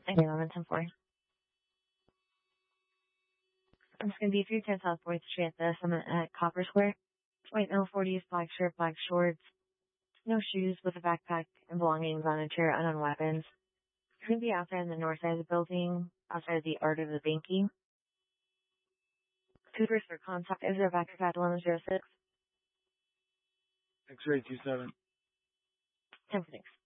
Okay, 11-10-4. I'm just going to be 310 South 4th Street at the Summit at Copper Square. White male, 40s, black shirt, black shorts, no shoes, with a backpack and belongings on a chair, unknown weapons. It's going to be outside on the north side of the building, outside of the Art of the Banking. Cougars for contact. Is there a back at 1106? X-ray 27. 10 for 6.